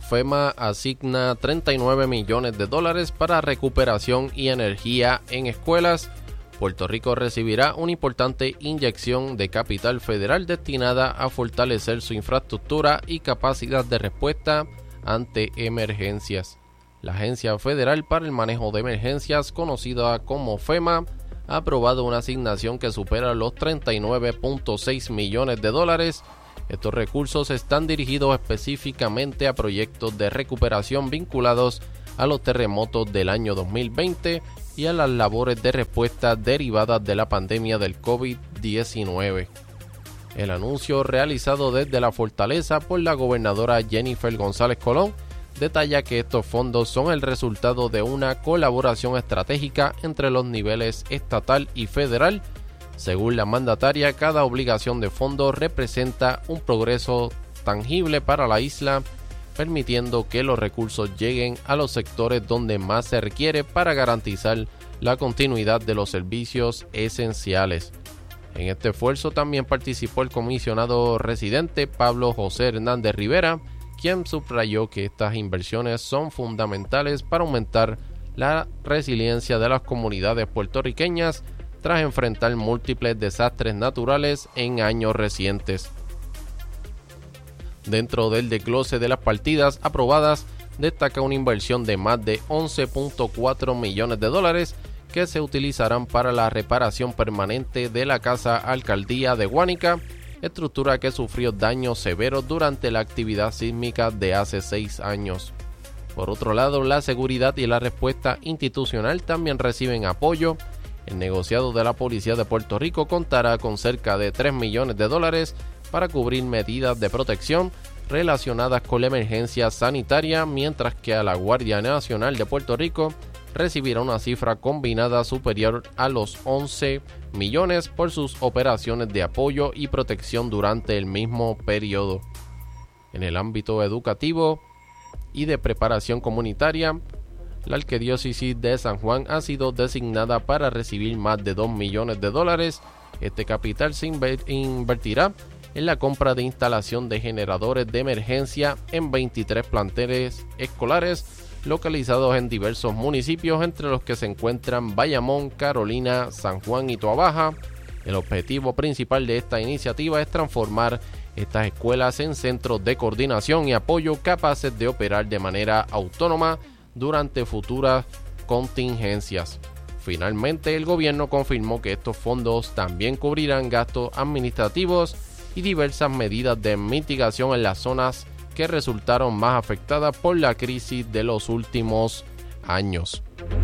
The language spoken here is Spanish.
FEMA asigna $39 millones para recuperación y energía en escuelas. Puerto Rico recibirá una importante inyección de capital federal destinada a fortalecer su infraestructura y capacidad de respuesta ante emergencias. La Agencia Federal para el Manejo de Emergencias, conocida como FEMA, ha aprobado una asignación que supera los $39.6 millones. Estos recursos están dirigidos específicamente a proyectos de recuperación vinculados a los terremotos del año 2020 y a las labores de respuesta derivadas de la pandemia del COVID-19. El anuncio realizado desde la Fortaleza por la gobernadora Jennifer González Colón detalla que estos fondos son el resultado de una colaboración estratégica entre los niveles estatal y federal. Según la mandataria, cada obligación de fondos representa un progreso tangible para la isla, permitiendo que los recursos lleguen a los sectores donde más se requiere para garantizar la continuidad de los servicios esenciales. En este esfuerzo también participó el comisionado residente Pablo José Hernández Rivera, quien subrayó que estas inversiones son fundamentales para aumentar la resiliencia de las comunidades puertorriqueñas tras enfrentar múltiples desastres naturales en años recientes. Dentro del desglose de las partidas aprobadas, destaca una inversión de más de $11.4 millones que se utilizarán para la reparación permanente de la Casa Alcaldía de Guánica, estructura que sufrió daños severos durante la actividad sísmica de hace 6 años. Por otro lado, la seguridad y la respuesta institucional también reciben apoyo. El negociado de la Policía de Puerto Rico contará con cerca de $3 millones para cubrir medidas de protección relacionadas con la emergencia sanitaria, mientras que a la Guardia Nacional de Puerto Rico recibirá una cifra combinada superior a los $11 millones por sus operaciones de apoyo y protección durante el mismo periodo. En el ámbito educativo y de preparación comunitaria, la Arquidiócesis de San Juan ha sido designada para recibir más de $2 millones. Este capital se invertirá en la compra de instalación de generadores de emergencia en 23 planteles escolares localizados en diversos municipios, entre los que se encuentran Bayamón, Carolina, San Juan y Toabaja. El objetivo principal de esta iniciativa es transformar estas escuelas en centros de coordinación y apoyo capaces de operar de manera autónoma durante futuras contingencias. Finalmente, el gobierno confirmó que estos fondos también cubrirán gastos administrativos y diversas medidas de mitigación en las zonas que resultaron más afectadas por la crisis de los últimos años.